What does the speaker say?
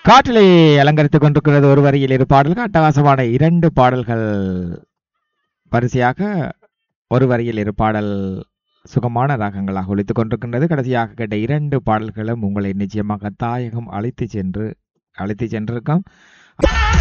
காற்றிலே அலங்கரித்துக் கொண்டிருக்கிறது ஒரு வரியில் இரு பாடல்கள், அட்டகாசமான 2 பாடல்கள் வரிசையாக ஒரு வரியில் இரு பாடல் சுகமான ராகங்களாக ஒலித்துக் கொண்டிருக்கின்றது. கடைசியாக கேட்ட 2 பாடல்களும் உங்களை நிச்சயமாக தாயகம் அழைத்து சென்றிருக்கும்.